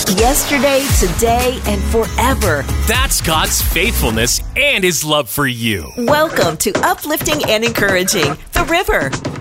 Yesterday, today, and forever. That's God's faithfulness and His love for you. Welcome to Uplifting and Encouraging, The River.